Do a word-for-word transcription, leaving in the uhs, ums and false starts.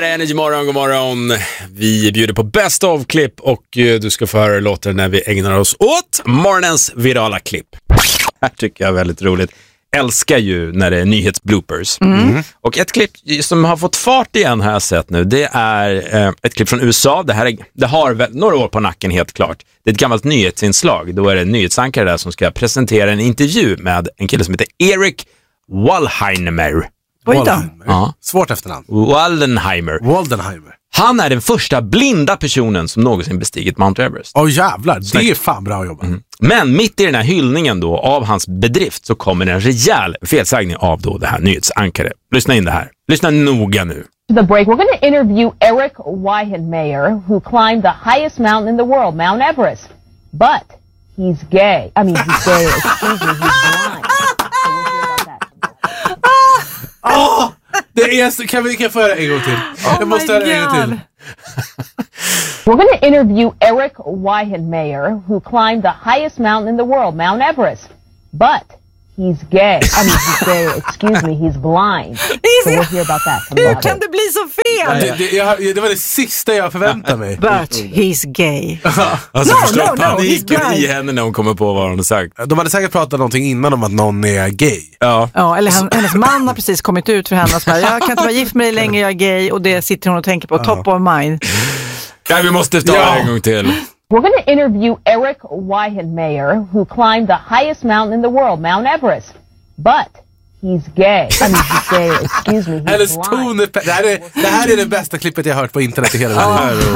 här är Energy Morgon, god morgon. Vi bjuder på best of klipp och du ska få höra låten när vi ägnar oss åt morgonens virala klipp. Det här tycker jag är väldigt roligt. Älskar ju när det är nyhetsbloopers. Mm. Och ett klipp som har fått fart igen har jag sett nu, det är eh, ett klipp från U S A. Det här är, det har väl några år på nacken helt klart. Det är ett gammalt nyhetsinslag. Då är det en nyhetsankare där som ska presentera en intervju med en kille som heter Eric Waldenheimer. Waldenheimer. Ja. Svårt efternamn. Waldenheimer. Waldenheimer. Han är den första blinda personen som någonsin bestigit Mount Everest. Åh oh, jävlar, det är fan bra jobbat. Mm. Men mitt i den här hyllningen då av hans bedrift så kommer en rejäl felsägning av då det här nyhetsankare. Lyssna in det här. Lyssna noga nu. The break, we're going to interview Eric Weihenmayer, who climbed the highest mountain in the world, Mount Everest. But he's gay. I mean, he's gay. Excuse me, he's blind. So we'll hear about that. Oh! Det är så, kan vi kan få höra en gång till? Oh Jag måste höra en gång till. We're going to interview Eric Weihenmayer, who climbed the highest mountain in the world, Mount Everest. But he's gay. I mean, he's gay. Excuse me, he's blind. So we'll hear about that. Hur kan det bli så fel? Det, det, jag, det var det sista jag förväntade mig. But he's gay. Alltså No, förstå no, no, paniken he's i blind. henne när hon kommer på vad hon har sagt. De hade säkert pratat någonting innan om att någon är gay. Ja. Ja, eller han, hennes man har precis kommit ut för henne och bara, jag kan inte vara gift med dig längre, jag är gay. Och det sitter hon och tänker på, top of mind. Ja, vi måste ta Ja. det en gång till. We're going to interview Eric Weihenmayer, who climbed the highest mountain in the world, Mount Everest. But he's gay. I mean, he's gay. Excuse me, he's Hennes blind. ton är, det, här är, det här är det bästa klippet jag har hört på internet i hela världen.